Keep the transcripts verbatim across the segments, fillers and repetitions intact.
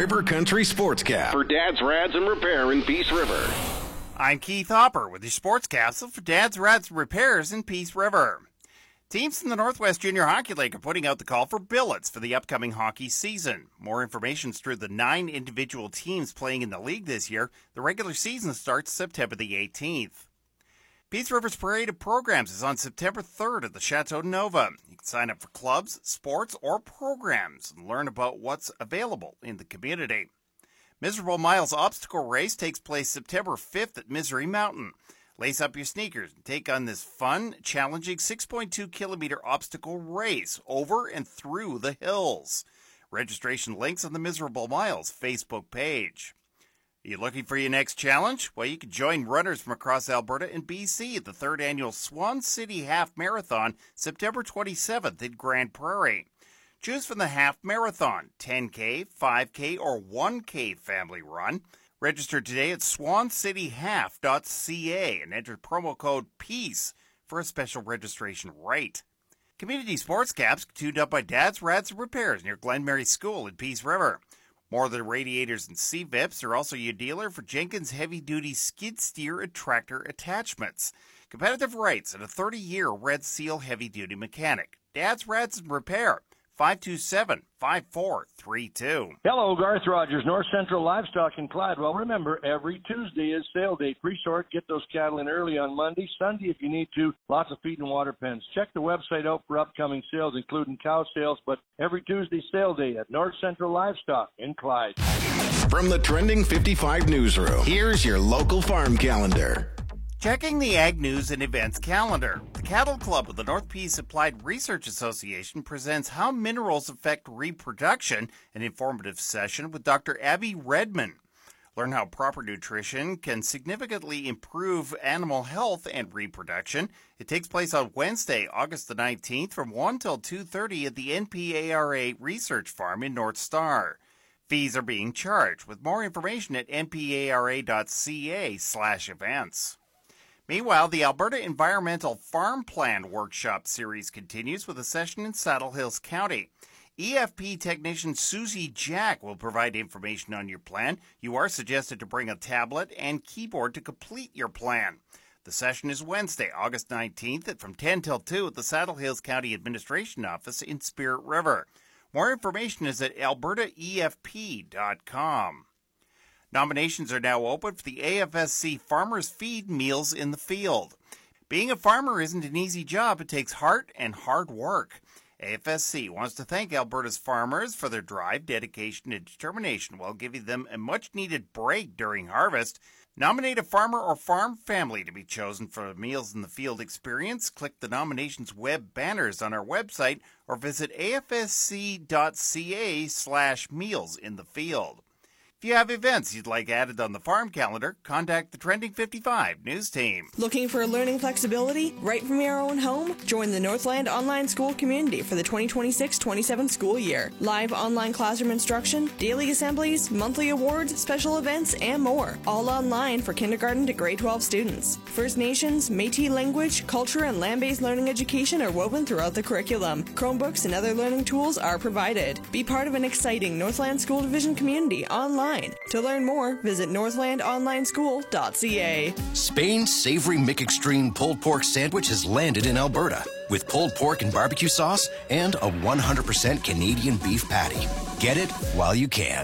River Country Sportscast for Dad's Rads and Repair in Peace River. I'm Keith Hopper with your Sports Capsule for Dad's Rads and Repairs in Peace River. Teams in the Northwest Junior Hockey League are putting out the call for billets for the upcoming hockey season. More information is through the nine individual teams playing in the league this year. The regular season starts September the eighteenth. Peace River's Parade of Programs is on September third at the Chateau Nova. You can sign up for clubs, sports, or programs and learn about what's available in the community. Miserable Miles Obstacle Race takes place September fifth at Misery Mountain. Lace up your sneakers and take on this fun, challenging six point two kilometer obstacle race over and through the hills. Registration links on the Miserable Miles Facebook page. Are you looking for your next challenge? Well, you can join runners from across Alberta and B C at the third annual Swan City Half Marathon, September twenty-seventh in Grand Prairie. Choose from the half marathon, ten K, five K, or one K family run. Register today at swan city half dot c a and enter promo code PEACE for a special registration rate. Community sports caps tuned up by Dad's Rads and Repairs near Glen Mary School in Peace River. More Than Radiators and C V I Ps are also your dealer for Jenkins heavy-duty skid steer and tractor attachments. Competitive rates and a thirty-year Red Seal heavy-duty mechanic. Dad's Rads and Repair, five two seven, five four three two. Hello, Garth Rogers, North Central Livestock in Clyde. Well, remember, every Tuesday is sale day. Pre-sort, get those cattle in early on Monday. Sunday, if you need to, lots of feed and water pens. Check the website out for upcoming sales, including cow sales, but every Tuesday sale day at North Central Livestock in Clyde. From the Trending fifty-five newsroom, here's your local farm calendar. Checking the Ag News and Events calendar. The Cattle Club of the North Peace Applied Research Association presents How Minerals Affect Reproduction, an informative session with Doctor Abby Redman. Learn how proper nutrition can significantly improve animal health and reproduction. It takes place on Wednesday, August the nineteenth from one till two thirty at the N P A R A Research Farm in North Star. Fees are being charged, with more information at n p a r a dot c a slash events. Meanwhile, the Alberta Environmental Farm Plan Workshop Series continues with a session in Saddle Hills County. E F P technician Susie Jack will provide information on your plan. You are suggested to bring a tablet and keyboard to complete your plan. The session is Wednesday, August nineteenth from ten till two at the Saddle Hills County Administration Office in Spirit River. More information is at alberta e f p dot com. Nominations are now open for the A F S C Farmers Feed Meals in the Field. Being a farmer isn't an easy job. It takes heart and hard work. A F S C wants to thank Alberta's farmers for their drive, dedication, and determination while giving them a much-needed break during harvest. Nominate a farmer or farm family to be chosen for a Meals in the Field experience. Click the nominations web banners on our website or visit a f s c dot c a slash meals in the field. If you have events you'd like added on the farm calendar, contact the Trending fifty-five news team. Looking for learning flexibility right from your own home? Join the Northland Online School community for the twenty twenty-six twenty-seven school year. Live online classroom instruction, daily assemblies, monthly awards, special events, and more. All online for kindergarten to grade twelve students. First Nations, Métis language, culture, and land-based learning education are woven throughout the curriculum. Chromebooks and other learning tools are provided. Be part of an exciting Northland School Division community online. To learn more, visit northland online school dot c a. Spain's savory McExtreme pulled pork sandwich has landed in Alberta with pulled pork and barbecue sauce and a one hundred percent Canadian beef patty. Get it while you can.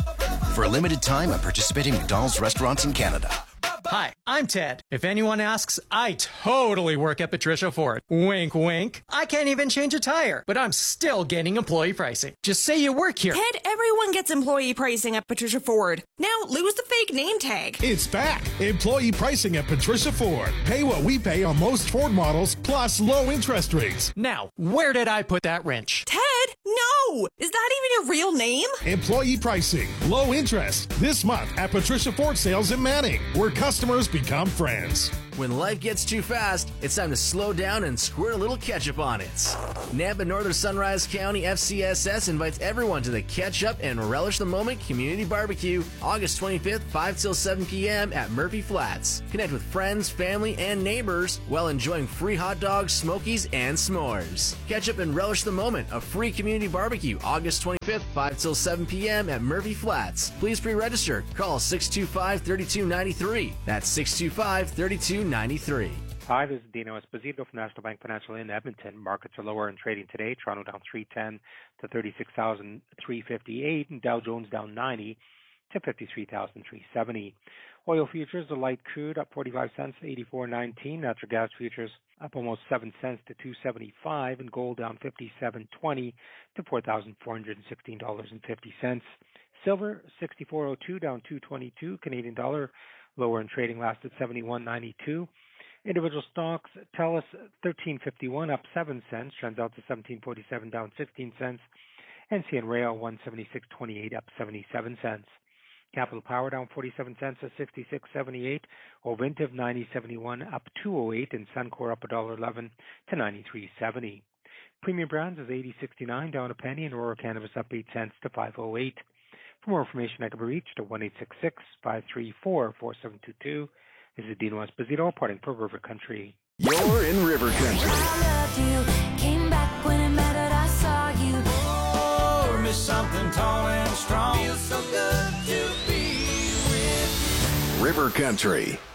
For a limited time at participating McDonald's restaurants in Canada. Hi, I'm Ted. If anyone asks, I totally work at Patricia Ford. Wink, wink. I can't even change a tire, but I'm still getting employee pricing. Just say you work here. Ted, everyone gets employee pricing at Patricia Ford. Now lose the fake name tag. It's back. Employee pricing at Patricia Ford. Pay what we pay on most Ford models, plus low interest rates. Now, where did I put that wrench? Ted, no! Is that even your real name? Employee pricing, low interest, this month at Patricia Ford Sales in Manning, where customers become friends. When life gets too fast, it's time to slow down and squirt a little ketchup on it. Nampa Northern Sunrise County F C S S invites everyone to the Catch Up and Relish the Moment Community Barbecue, August twenty-fifth, five till seven p.m. at Murphy Flats. Connect with friends, family, and neighbors while enjoying free hot dogs, smokies, and s'mores. Catch Up and Relish the Moment, a free community barbecue, August twenty-fifth, five till seven p.m. at Murphy Flats. Please pre-register. Call six two five, three two nine three. That's six two five, three two nine three. Hi, this is Dino Esposito from National Bank Financial in Edmonton. Markets are lower in trading today. Toronto down three ten to thirty-six thousand three hundred fifty-eight, and Dow Jones down ninety to fifty-three thousand three hundred seventy. Oil futures, the light crude up forty-five cents to eighty-four nineteen. Natural gas futures up almost seven cents to two seventy-five, and gold down fifty-seven twenty to four thousand four hundred sixteen dollars and fifty cents. Silver sixty-four oh two down two twenty-two. Canadian dollar lower in trading, last at seventy-one ninety-two. Individual stocks, TELUS thirteen fifty-one up seven cents, TransAlta seventeen forty-seven down sixteen cents, and C N Rail one seventy-six twenty-eight up seventy-seven cents. Capital Power down forty-seven cents to sixty-six seventy-eight. Ovintiv ninety seventy-one up two oh eight, and Suncor up one dollar eleven to ninety-three seventy. Premium Brands is eighty sixty-nine down a penny, and Aurora Cannabis up eight cents to five oh eight. For more information, I can be reached at one eight six six, five three four, four seven two two. This is Dino Esposito reporting for River Country. You're in River Country. I loved you, came back when it mattered, I saw you. Oh, miss something tall and strong. Feels so good to be with you. River Country.